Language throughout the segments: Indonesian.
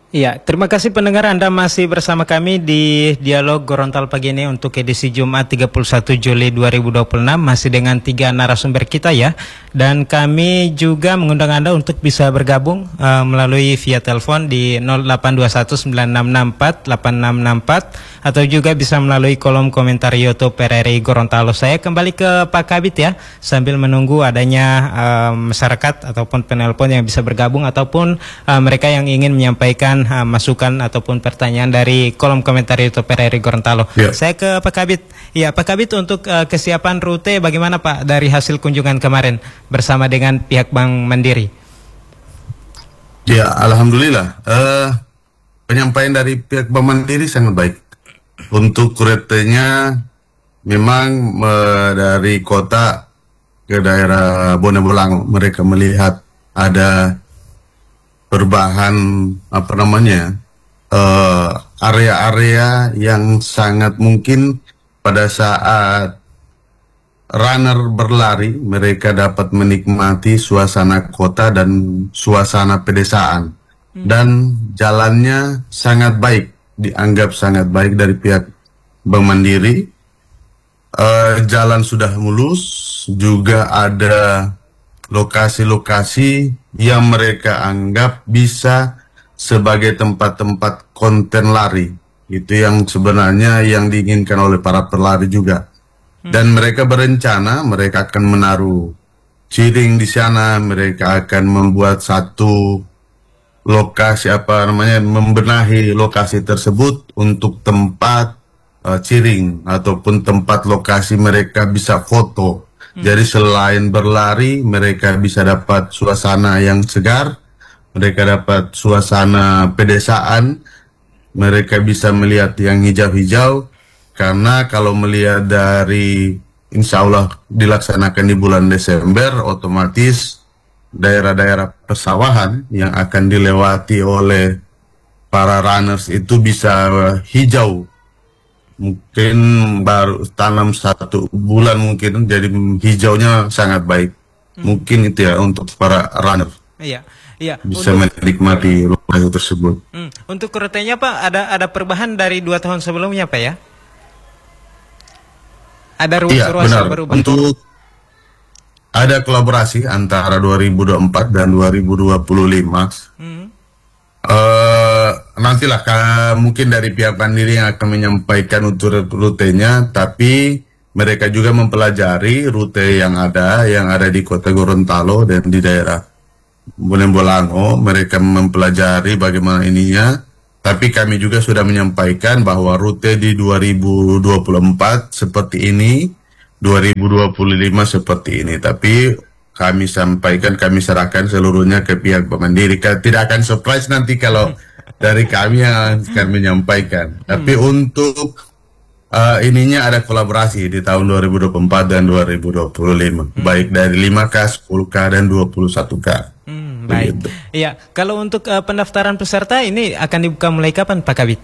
Iya, terima kasih pendengar, Anda masih bersama kami di Dialog Gorontalo pagi ini untuk edisi Jumat 31 Juli 2026, masih dengan 3 narasumber kita ya. Dan kami juga mengundang Anda untuk bisa bergabung melalui via telepon di 082196648664 atau juga bisa melalui kolom komentar YouTube RRI Gorontalo. Saya kembali ke Pak Kabit ya, sambil menunggu adanya masyarakat ataupun penelpon yang bisa bergabung ataupun mereka yang ingin menyampaikan masukan ataupun pertanyaan dari kolom komentar YouTube RRI Gorontalo. Ya. Saya ke Pak Kabit. Ya, Pak Kabit, untuk kesiapan rute bagaimana Pak dari hasil kunjungan kemarin bersama dengan pihak Bank Mandiri? Ya, alhamdulillah. Penyampaian dari pihak Bank Mandiri sangat baik. Untuk rutenya memang dari kota ke daerah Bone Bolango, mereka melihat ada perubahan area-area yang sangat mungkin pada saat runner berlari mereka dapat menikmati suasana kota dan suasana pedesaan, dan jalannya sangat baik, dianggap sangat baik dari pihak Bank Mandiri. Jalan sudah mulus, juga ada lokasi-lokasi yang mereka anggap bisa sebagai tempat-tempat konten lari. Itu yang sebenarnya yang diinginkan oleh para pelari juga. Dan mereka berencana mereka akan menaruh ciring di sana, mereka akan membuat satu lokasi membenahi lokasi tersebut untuk tempat ciring ataupun tempat lokasi mereka bisa foto. Jadi selain berlari, mereka bisa dapat suasana yang segar, mereka dapat suasana pedesaan, mereka bisa melihat yang hijau-hijau, karena kalau melihat dari insya Allah dilaksanakan di bulan Desember, otomatis daerah-daerah persawahan yang akan dilewati oleh para runners itu bisa hijau. Mungkin baru tanam 1 bulan mungkin, jadi hijaunya sangat baik. Mungkin itu ya untuk para runner. Iya, iya. Bisa menikmati lokasi tersebut. Untuk rutenya Pak, ada perubahan dari 2 tahun sebelumnya Pak ya? Ada ruas-ruas yang berubah? Untuk ada kolaborasi antara 2024 dan 2025. Nantilah mungkin dari pihak Mandiri yang akan menyampaikan untuk rutenya, tapi mereka juga mempelajari rute yang ada di Kota Gorontalo dan di daerah Bone Bolango. Mereka mempelajari bagaimana ininya, tapi kami juga sudah menyampaikan bahwa rute di 2024 seperti ini, 2025 seperti ini, tapi kami sampaikan, kami serahkan seluruhnya ke pihak Bank Mandiri. Tidak akan surprise nanti kalau dari kami yang akan menyampaikan. Tapi untuk ininya ada kolaborasi di tahun 2024 dan 2025. Baik dari 5K, 10K, dan 21K. Baik. Iya, kalau untuk pendaftaran peserta ini akan dibuka mulai kapan Pak Kabit?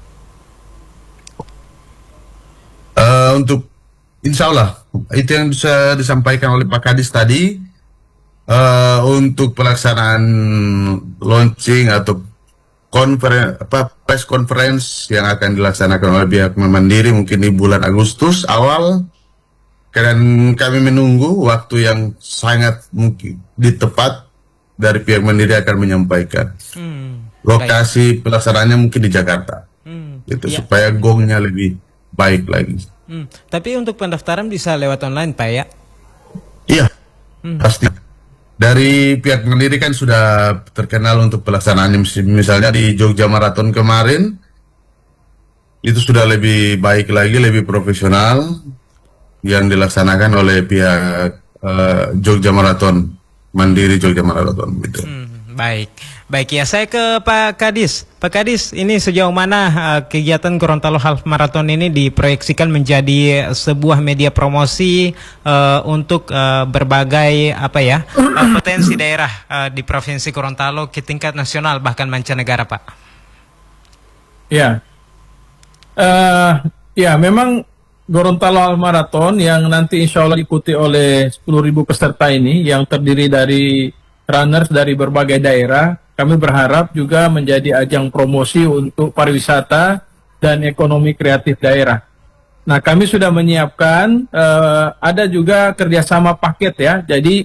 Untuk insya Allah, itu yang bisa disampaikan oleh Pak Kadis tadi, untuk pelaksanaan launching atau press conference yang akan dilaksanakan oleh pihak Mandiri mungkin di bulan Agustus awal, dan kami menunggu waktu yang sangat mungkin tepat dari pihak Mandiri akan menyampaikan. Lokasi pelaksanaannya mungkin di Jakarta, supaya gongnya lebih baik lagi. Tapi untuk pendaftaran bisa lewat online Pak ya? Iya, pasti. Dari pihak Mandiri kan sudah terkenal untuk pelaksanaannya, misalnya di Jogja Marathon kemarin, itu sudah lebih baik lagi, lebih profesional yang dilaksanakan oleh pihak Jogja Marathon, Mandiri Jogja Marathon gitu. Baik, baik ya. Saya ke Pak Kadis. Pak Kadis, ini sejauh mana kegiatan Gorontalo Half Marathon ini diproyeksikan menjadi sebuah media promosi untuk berbagai potensi daerah di Provinsi Gorontalo ke tingkat nasional bahkan mancanegara, Pak? Ya, memang Gorontalo Half Marathon yang nanti insya Allah diikuti oleh 10.000 peserta ini yang terdiri dari runners dari berbagai daerah kami berharap juga menjadi ajang promosi untuk pariwisata dan ekonomi kreatif daerah. Nah, kami sudah menyiapkan, ada juga kerjasama paket ya. Jadi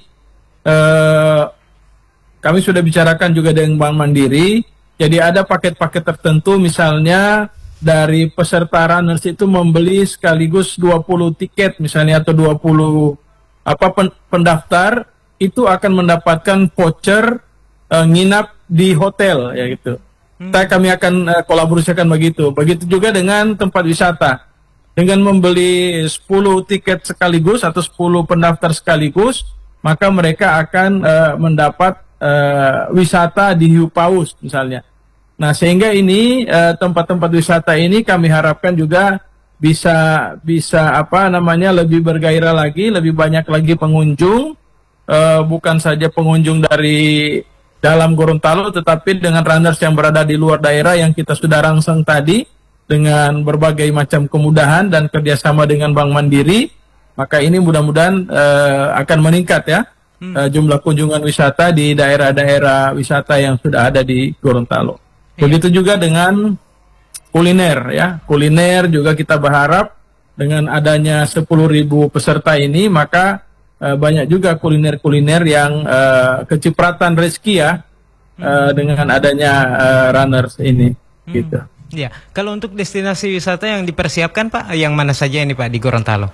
kami sudah bicarakan juga dengan Bank Mandiri. Jadi ada paket-paket tertentu, misalnya dari peserta runners itu membeli sekaligus 20 tiket misalnya, atau 20 pendaftar itu akan mendapatkan voucher nginap di hotel ya gitu. Kami akan kolaborasikan begitu. Begitu juga dengan tempat wisata. Dengan membeli 10 tiket sekaligus atau 10 pendaftar sekaligus, maka mereka akan mendapat wisata di Hiu Paus misalnya. Nah, sehingga ini tempat-tempat wisata ini kami harapkan juga bisa lebih bergairah lagi, lebih banyak lagi pengunjung, bukan saja pengunjung dari dalam Gorontalo, tetapi dengan runners yang berada di luar daerah yang kita sudah rangsang tadi dengan berbagai macam kemudahan dan kerjasama dengan Bank Mandiri, maka ini mudah-mudahan akan meningkat ya jumlah kunjungan wisata di daerah-daerah wisata yang sudah ada di Gorontalo. Begitu juga dengan kuliner ya. Kuliner juga kita berharap dengan adanya 10.000 peserta ini, maka banyak juga kuliner-kuliner yang kecipratan rezeki ya dengan adanya runners ini gitu. Ya, kalau untuk destinasi wisata yang dipersiapkan Pak, yang mana saja ini Pak di Gorontalo?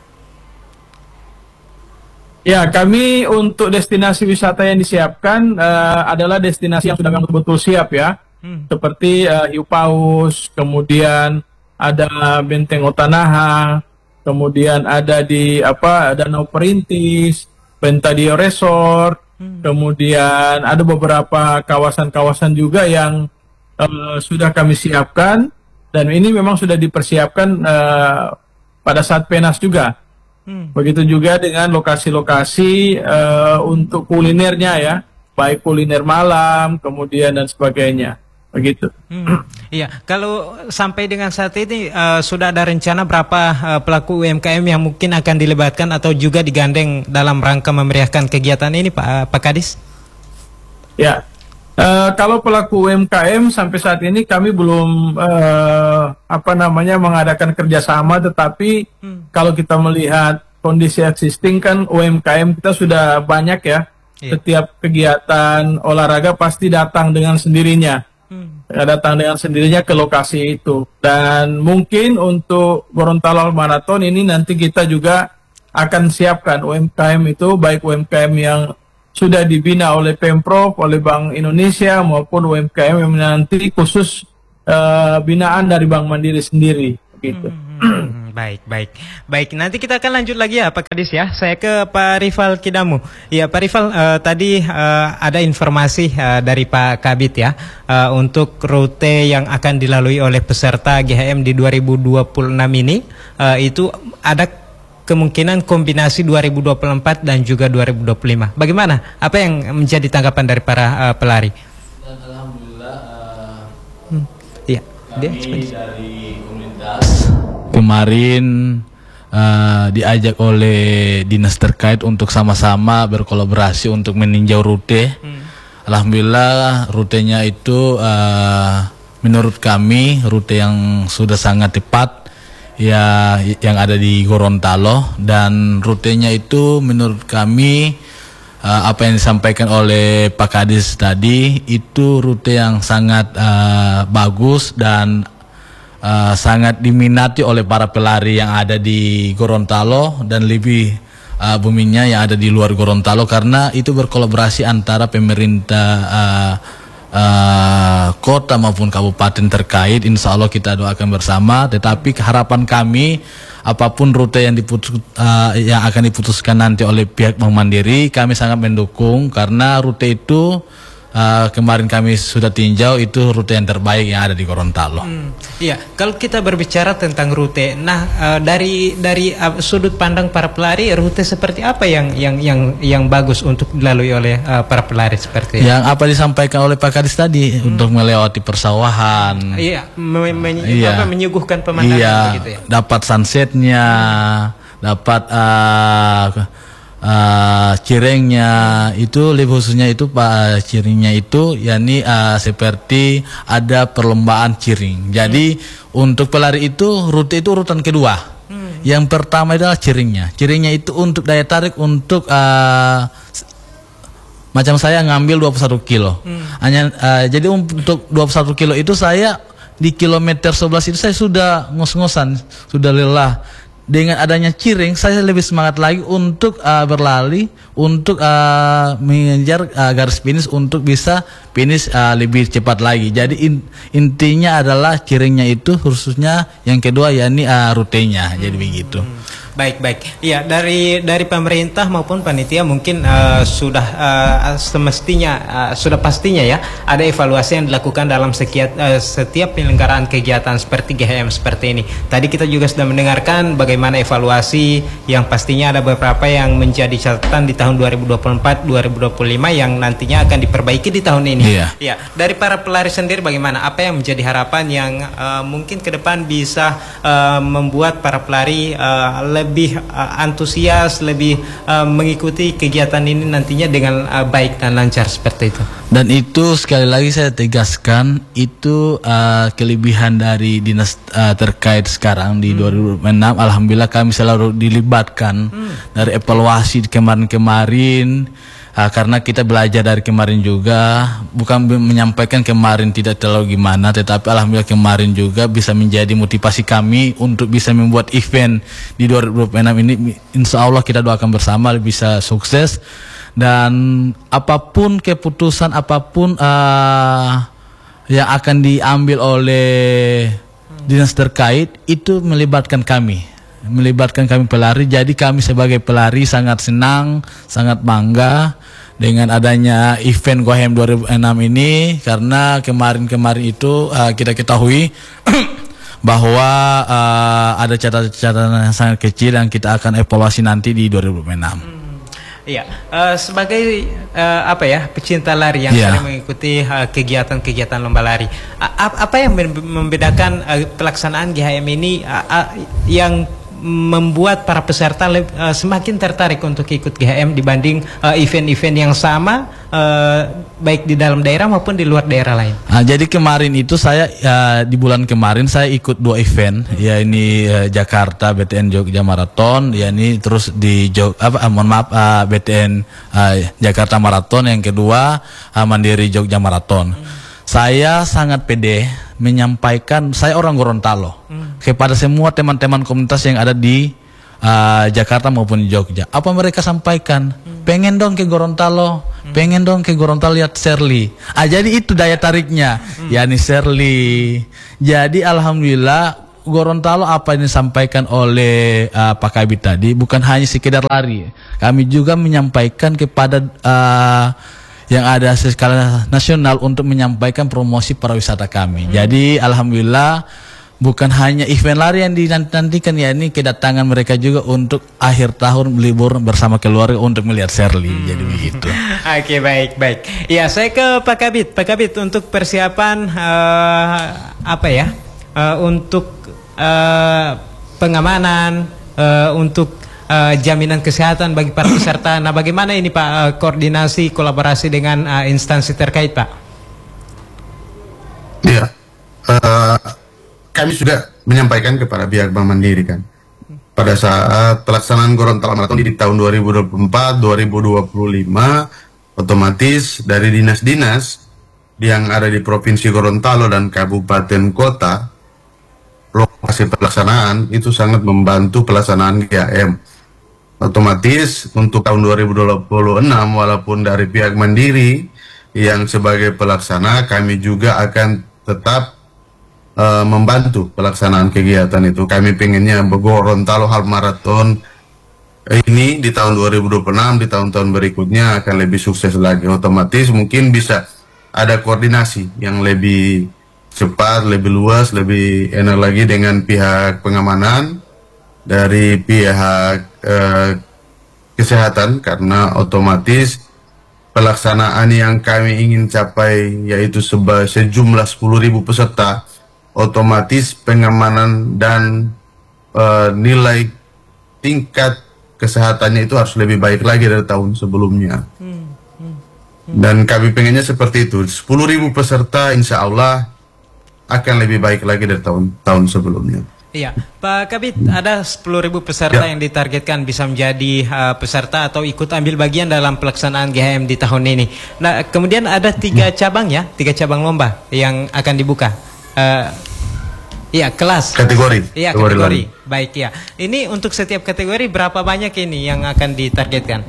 Ya, kami untuk destinasi wisata yang disiapkan adalah destinasi yang sudah betul-betul siap ya. Seperti Hiu Paus, kemudian ada Benteng Otanaha, kemudian ada di Danau Perintis, Bentadio Resort, kemudian ada beberapa kawasan-kawasan juga yang sudah kami siapkan, dan ini memang sudah dipersiapkan pada saat PENAS juga. Begitu juga dengan lokasi-lokasi untuk kulinernya ya, baik kuliner malam, kemudian dan sebagainya. Begitu. Iya, kalau sampai dengan saat ini sudah ada rencana berapa pelaku UMKM yang mungkin akan dilibatkan atau juga digandeng dalam rangka memeriahkan kegiatan ini, Pak Kadis? Ya, kalau pelaku UMKM sampai saat ini kami belum mengadakan kerjasama, tetapi kalau kita melihat kondisi existing kan UMKM kita sudah banyak ya. Setiap kegiatan olahraga pasti datang dengan sendirinya. Datang dengan sendirinya ke lokasi itu. Dan mungkin untuk Gorontalo Marathon ini nanti kita juga akan siapkan UMKM itu, baik UMKM yang sudah dibina oleh Pemprov, oleh Bank Indonesia, maupun UMKM yang nanti khusus binaan dari Bank Mandiri sendiri gitu. Baik. Nanti kita akan lanjut lagi ya Pak Kadis ya. Saya ke Pak Rifal Kidamu. Ya Pak Rifal, tadi ada informasi dari Pak Kabit ya untuk rute yang akan dilalui oleh peserta GHM di 2026 ini, itu ada kemungkinan kombinasi 2024 dan juga 2025. Bagaimana? Apa yang menjadi tanggapan dari para pelari? Dan alhamdulillah kami dari komunitas kemarin diajak oleh dinas terkait untuk sama-sama berkolaborasi untuk meninjau rute. Alhamdulillah rutenya itu menurut kami rute yang sudah sangat tepat ya, yang ada di Gorontalo, dan rutenya itu menurut kami apa yang disampaikan oleh Pak Kadis tadi itu rute yang sangat bagus dan sangat diminati oleh para pelari yang ada di Gorontalo dan lebih boomingnya yang ada di luar Gorontalo, karena itu berkolaborasi antara pemerintah kota maupun kabupaten terkait. Insya Allah kita doakan bersama. Tetapi harapan kami apapun rute yang yang akan diputuskan nanti oleh pihak Bank Mandiri, kami sangat mendukung, karena rute itu kemarin kami sudah tinjau, itu rute yang terbaik yang ada di Gorontalo. Iya, kalau kita berbicara tentang rute, nah dari sudut pandang para pelari, rute seperti apa yang bagus untuk dilalui oleh para pelari seperti ini? Yang apa disampaikan oleh Pak Kadis tadi, untuk melewati persawahan. Iya, menyuguhkan pemandangan begitu ya. Dapat sunsetnya, dapat cirengnya itu lebih khususnya itu Pak, ciringnya itu yakni seperti ada perlombaan ciring. Jadi untuk pelari itu rute itu urutan kedua. Yang pertama adalah ciringnya. Ciringnya itu untuk daya tarik untuk macam saya ngambil 21 kilo. Hanya jadi untuk 21 kilo itu saya di kilometer 11 itu saya sudah ngos-ngosan, sudah lelah. Dengan adanya ciring saya lebih semangat lagi untuk berlari, untuk mengejar garis finish untuk bisa finish lebih cepat lagi. Jadi intinya adalah ciringnya itu khususnya yang kedua yakni rutenya. Jadi begitu. Baik. Iya, dari pemerintah maupun panitia mungkin sudah semestinya sudah pastinya ya ada evaluasi yang dilakukan dalam setiap penyelenggaraan kegiatan seperti GHM seperti ini. Tadi kita juga sudah mendengarkan bagaimana evaluasi yang pastinya ada beberapa yang menjadi catatan di tahun 2024-2025 yang nantinya akan diperbaiki di tahun ini. Iya. Dari para pelari sendiri bagaimana? Apa yang menjadi harapan yang mungkin ke depan bisa membuat para pelari lebih antusias, lebih mengikuti kegiatan ini nantinya dengan baik dan lancar seperti itu. Dan itu sekali lagi saya tegaskan itu kelebihan dari dinas terkait sekarang di 2006. Alhamdulillah kami selalu dilibatkan dari evaluasi kemarin-kemarin. Karena kita belajar dari kemarin juga, bukan menyampaikan kemarin tidak terlalu gimana, tetapi alhamdulillah kemarin juga bisa menjadi motivasi kami untuk bisa membuat event di 2026 ini. Insya Allah kita doakan bersama bisa sukses, dan apapun keputusan apapun yang akan diambil oleh dinas terkait itu melibatkan kami pelari. Jadi kami sebagai pelari sangat senang, sangat bangga dengan adanya event GoHM 2006 ini, karena kemarin itu kita ketahui bahwa ada catatan yang sangat kecil yang kita akan evaluasi nanti di 2026. Iya, sebagai pecinta lari yang sering mengikuti kegiatan-kegiatan lomba lari, apa yang membedakan pelaksanaan GHM ini yang membuat para peserta semakin tertarik untuk ikut GHM dibanding event-event yang sama baik di dalam daerah maupun di luar daerah lain? Jadi kemarin itu saya di bulan kemarin saya ikut 2 event, ya ini Jakarta BTN Jogja Marathon, ya ini terus di BTN Jakarta Marathon, yang kedua Mandiri Jogja Marathon. Saya sangat pede menyampaikan, saya orang Gorontalo, kepada semua teman-teman komunitas yang ada di Jakarta maupun di Jogja. Apa mereka sampaikan? Pengen dong ke Gorontalo, pengen dong ke Gorontalo lihat Shirley. Jadi itu daya tariknya, yakni Shirley. Jadi alhamdulillah Gorontalo apa yang disampaikan oleh Pak Kabit tadi bukan hanya sekedar lari. Kami juga menyampaikan kepada yang ada skala nasional untuk menyampaikan promosi pariwisata kami. Jadi alhamdulillah bukan hanya event lari yang dinantikan, ya ini kedatangan mereka juga untuk akhir tahun libur bersama keluarga untuk melihat Shirley. Jadi begitu. Oke, baik. Ya, saya ke Pak Kabit. Pak Kabit, untuk persiapan untuk pengamanan, untuk jaminan kesehatan bagi para peserta. Nah, bagaimana ini Pak koordinasi kolaborasi dengan instansi terkait, Pak? Ya, kami sudah menyampaikan kepada pihak Bank Mandiri kan, pada saat pelaksanaan Gorontalo Marathon di tahun 2024-2025, otomatis dari dinas-dinas yang ada di Provinsi Gorontalo dan Kabupaten Kota, lokasi pelaksanaan itu sangat membantu pelaksanaan GHM. Otomatis untuk tahun 2026 walaupun dari pihak Mandiri yang sebagai pelaksana, kami juga akan tetap membantu pelaksanaan kegiatan itu. Kami pengennya Gorontalo Half Marathon ini di tahun 2026, di tahun-tahun berikutnya akan lebih sukses lagi. Otomatis mungkin bisa ada koordinasi yang lebih cepat, lebih luas, lebih enak lagi dengan pihak pengamanan, dari pihak kesehatan, karena otomatis pelaksanaan yang kami ingin capai yaitu sejumlah 10.000 peserta, otomatis pengamanan dan nilai tingkat kesehatannya itu harus lebih baik lagi dari tahun sebelumnya. Dan kami pengennya seperti itu. 10.000 peserta insya Allah akan lebih baik lagi dari tahun sebelumnya. Iya, Pak Kabit, ada 10.000 peserta yang ditargetkan bisa menjadi peserta atau ikut ambil bagian dalam pelaksanaan GHM di tahun ini. Nah, kemudian ada 3 cabang ya, 3 cabang lomba yang akan dibuka. Iya, kelas. Kategori. Iya, kategori. Baik ya. Ini untuk setiap kategori berapa banyak ini yang akan ditargetkan?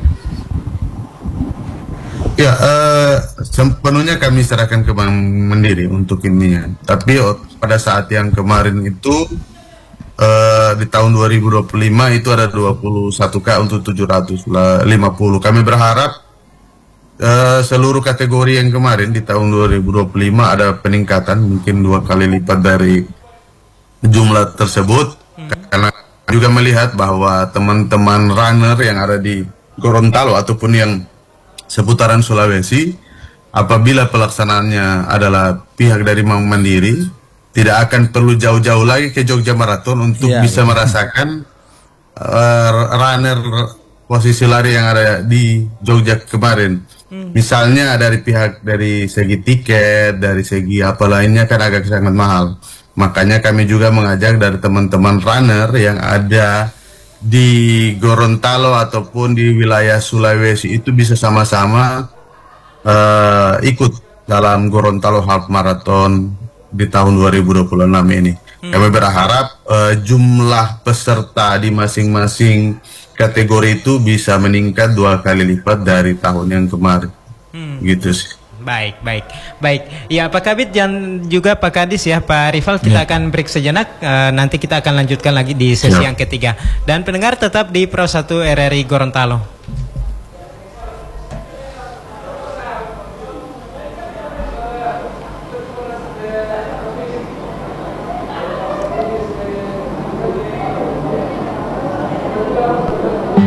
Ya, sepenuhnya kami serahkan ke Bank Mandiri untuk ininya. Tapi pada saat yang kemarin itu di tahun 2025 itu ada 21K untuk 750. Kami berharap seluruh kategori yang kemarin di tahun 2025 ada peningkatan mungkin 2 kali lipat dari jumlah tersebut. Karena juga melihat bahwa teman-teman runner yang ada di Gorontalo ataupun yang seputaran Sulawesi, apabila pelaksanaannya adalah pihak dari Bank Mandiri, tidak akan perlu jauh-jauh lagi ke Jogja Marathon untuk bisa merasakan runner posisi lari yang ada di Jogja kemarin. Misalnya dari pihak dari segi tiket, dari segi apa lainnya kan agak sangat mahal. Makanya kami juga mengajak dari teman-teman runner yang ada di Gorontalo ataupun di wilayah Sulawesi itu bisa sama-sama ikut dalam Gorontalo Half Marathon di tahun 2026 ini. Kami berharap jumlah peserta di masing-masing kategori itu bisa meningkat 2 kali lipat dari tahun yang kemarin. Gitu sih. Baik. Ya, Pak Kabit dan juga Pak Kadis ya, Pak Rival, kita akan break sejenak. Nanti kita akan lanjutkan lagi di sesi yang ketiga. Dan pendengar tetap di Pro 1 RRI Gorontalo.